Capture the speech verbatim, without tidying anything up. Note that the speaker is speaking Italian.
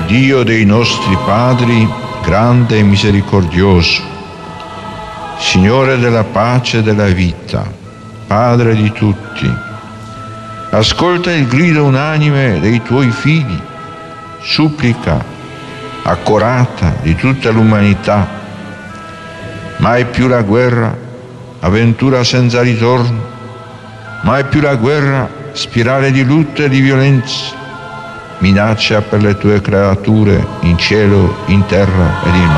Dio dei nostri padri, grande e misericordioso, Signore della pace e della vita, Padre di tutti, ascolta il grido unanime dei tuoi figli, supplica accorata di tutta l'umanità. Mai più la guerra, avventura senza ritorno, mai più la guerra, spirale di lutto e di violenza, minaccia per le tue creature in cielo, in terra ed in mare.